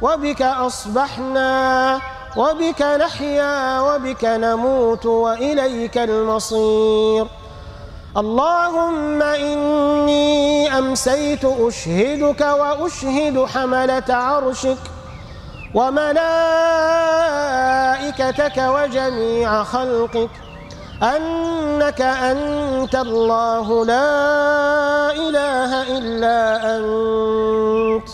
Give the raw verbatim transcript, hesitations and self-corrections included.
وبك أصبحنا وبك نحيا وبك نموت وإليك المصير. اللهم إني أمسيت أشهدك وأشهد حملة عرشك وملائكتك وجميع خلقك أنك أنت الله لا إله إلا أنت